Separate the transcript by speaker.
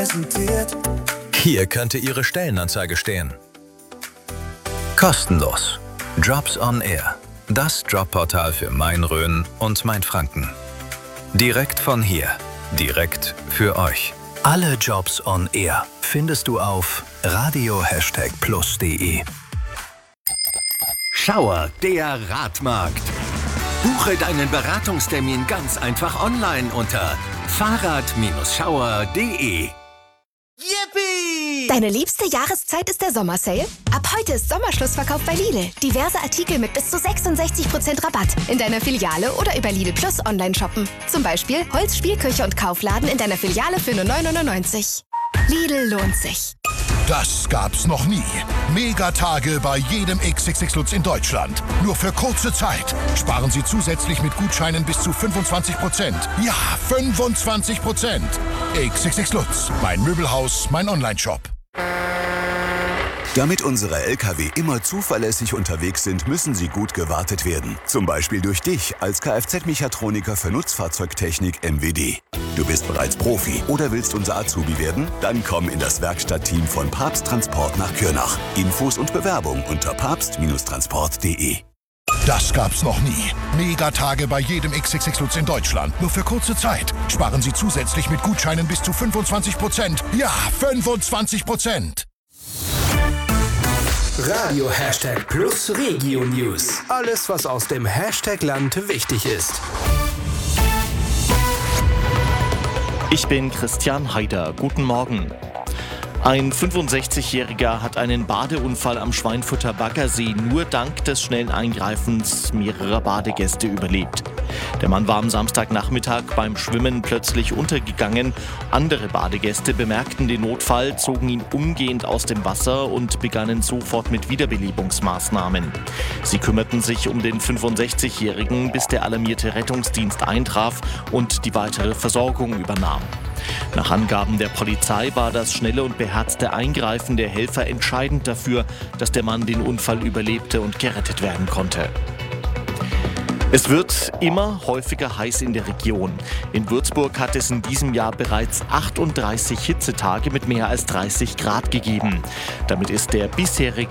Speaker 1: präsentiert.
Speaker 2: Hier könnte Ihre Stellenanzeige stehen. Kostenlos. Jobs on Air. Das Jobportal für Main-Rhön und Mainfranken. Direkt von hier. Direkt für euch. Alle Jobs on Air findest du auf radio++de.
Speaker 3: Schauer, der Radmarkt. Buche deinen Beratungstermin ganz einfach online unter fahrrad-schauer.de.
Speaker 4: Yippie! Deine liebste Jahreszeit ist der Sommersale? Ab heute ist Sommerschlussverkauf bei Lidl. Diverse Artikel mit bis zu 66% Rabatt. In deiner Filiale oder über Lidl Plus online shoppen. Zum Beispiel Holz, Spielküche und Kaufladen in deiner Filiale für nur 9,99 €. Lidl lohnt sich.
Speaker 5: Das gab's noch nie. Megatage bei jedem XXX Lutz in Deutschland. Nur für kurze Zeit. Sparen Sie zusätzlich mit Gutscheinen bis zu 25%. Ja, 25%. XXX Lutz. Mein Möbelhaus, mein Onlineshop.
Speaker 6: Damit unsere Lkw immer zuverlässig unterwegs sind, müssen sie gut gewartet werden. Zum Beispiel durch dich als Kfz-Mechatroniker für Nutzfahrzeugtechnik MWD. Du bist bereits Profi oder willst unser Azubi werden? Dann komm in das Werkstattteam von Papst Transport nach Kürnach. Infos und Bewerbung unter papst-transport.de.
Speaker 5: Das gab's noch nie. Megatage bei jedem XXX Lutz in Deutschland. Nur für kurze Zeit. Sparen Sie zusätzlich mit Gutscheinen bis zu 25%. Ja, 25%.
Speaker 7: Radio #Plus Regio News. Alles, was aus dem Hashtag-Land wichtig ist.
Speaker 8: Ich bin Christian Haider. Guten Morgen. Ein 65-Jähriger hat einen Badeunfall am Schweinfurter Baggersee nur dank des schnellen Eingreifens mehrerer Badegäste überlebt. Der Mann war am Samstagnachmittag beim Schwimmen plötzlich untergegangen. Andere Badegäste bemerkten den Notfall, zogen ihn umgehend aus dem Wasser und begannen sofort mit Wiederbelebungsmaßnahmen. Sie kümmerten sich um den 65-Jährigen, bis der alarmierte Rettungsdienst eintraf und die weitere Versorgung übernahm. Nach Angaben der Polizei war das schnelle und beherzte Eingreifen der Helfer entscheidend dafür, dass der Mann den Unfall überlebte und gerettet werden konnte. Es wird immer häufiger heiß in der Region. In Würzburg hat es in diesem Jahr bereits 38 Hitzetage mit mehr als 30 Grad gegeben. Damit ist der bisherige